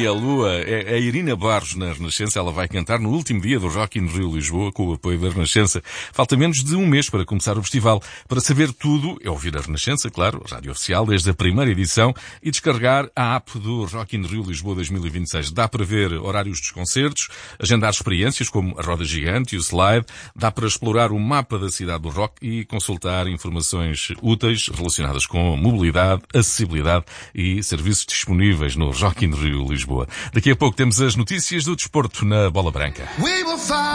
meia lua. É a Irina Barros na Renascença. Ela vai cantar no último dia do Rock in Rio Lisboa com o apoio da Renascença. Falta menos de um mês para começar o festival. Para saber tudo, é ouvir a Renascença, claro, a rádio oficial, desde a primeira edição, e descarregar a app do Rock in Rio Lisboa 2026. Dá para ver horários dos concertos, agendar experiências como a Roda Gigante e o Slide. Dá para explorar o mapa da cidade do rock e consultar informações úteis relacionadas com mobilidade, acessibilidade e serviços disponíveis no Rock in Rio Lisboa. Daqui a pouco temos as notícias do desporto na Bola Branca.